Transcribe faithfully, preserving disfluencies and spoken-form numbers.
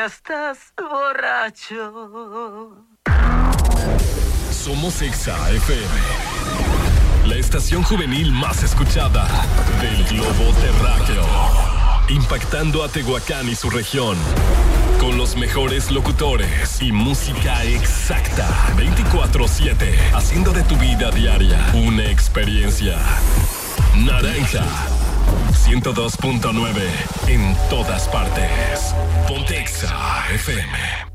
estás borracho. Somos Exa F M, la estación juvenil más escuchada del globo terráqueo, impactando a Tehuacán y su región, con los mejores locutores y música exacta, veinticuatro siete, haciendo de tu vida diaria una experiencia. Naranja ciento dos punto nueve en todas partes. Ponte Exa F M.